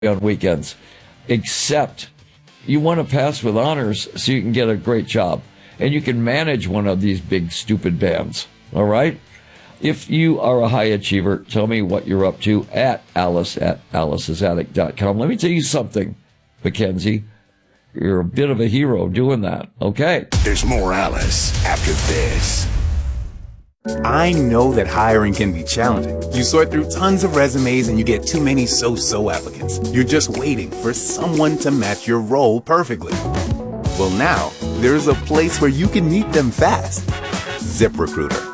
on weekends, except you want to pass with honors so you can get a great job and you can manage one of these big stupid bands. All right. If you are a high achiever, tell me what you're up to at alice@alicesaddict.com. Let me tell you something, Mackenzie. You're a bit of a hero doing that. Okay. There's more Alice after this. I know that hiring can be challenging. You sort through tons of resumes and you get too many so-so applicants. You're just waiting for someone to match your role perfectly. Well, now there's a place where you can meet them fast. ZipRecruiter.